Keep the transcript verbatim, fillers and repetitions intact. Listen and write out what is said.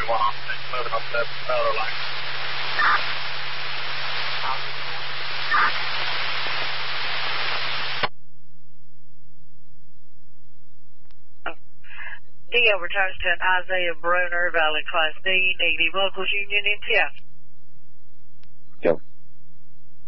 everyone on six, moving up the power line. D returns to an Isaiah Bruner, Valley Class D, negative locals Union M T F. Go.